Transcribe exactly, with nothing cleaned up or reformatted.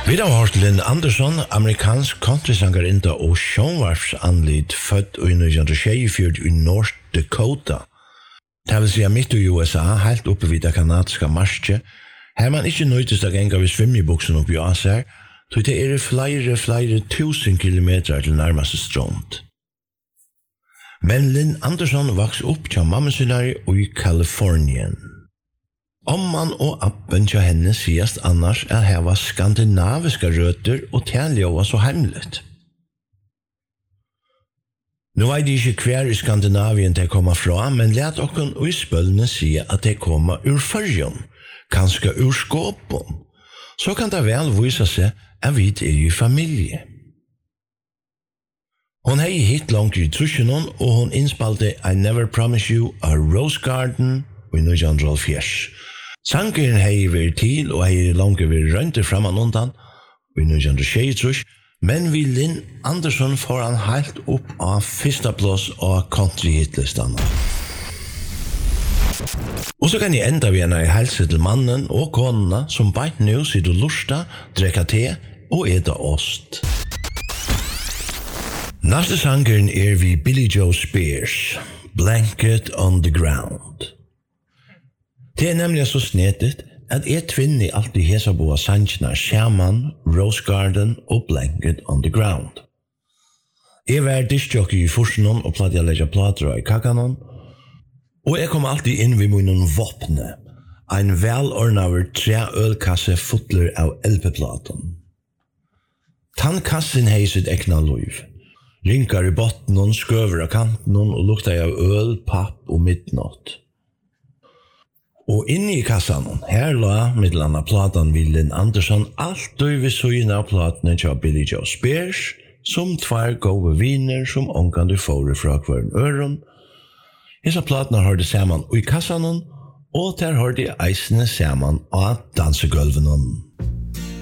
Vi har hørt Lynn Anderson, amerikansk countrysangarinta og sjónvarpsanlit født i nítjan tjúgufjøruti i North Dakota. Det vil si mitt i U S A, helt oppe vid det kanadiska marsje, her man ikke nøytist å genga vid svimjebuksen opp i Aser, så det er flere, flere tusen kilometer til nærmeste strand. Men Lynn Anderson vaks opp til mammasinari i Kalifornien. Omman og appen til henne sies annars at her var skandinaviska røtter og tælja var så hemmeligt. Nå vet jeg ikke hver i Skandinavien de kommer fra, men let okken uispølne si at de kommer ur Førjun, kanskje ur Skåpon. Så kan det vel vise seg at vi er i familie. Hon hei hit langt i trusjonen, og hon innspalte I Never Promise You a Rose Garden i nítjan hálvfjerðs. Sangeren hei vært til og hei langt vært rønter framan undan i nítjan sjeyogtrýss, men vi Lynn Anderson får han helt opp av fyrsta plass av country-hitlistan. Og så kan jeg enda vi en helse til mannen og konene som beit nå sitter lusta, drekka te og eda ost. Neste sangeren er vi Billy Joe Spears, Blanket on the Ground. Det er nemlig så snedet at jeg tvinner alltid hesa boa sanjina Shaman, Rose Garden og Blanket on the Ground. Jeg var diskjockey i forsenon og platt jeg legger plater i kakanon, og jeg kom alltid inn vid munnen våpne, ein velordnaver tre ølkasse fotler av L P-platen. Tannkassen hei sitt ekna liv. Rinkar i botten, skøver av kanten og lukta av øl, papp og midnatt. Og inne i kassan, her la middelanna platan vid Lynn Anderson alt og vi søgjen av platene til Billy Joe Spears, som tvær gode viner som omgående får fra hver øren. Hesa platene hørte saman i kassan, og der hørte eisene saman av dansegulvenen.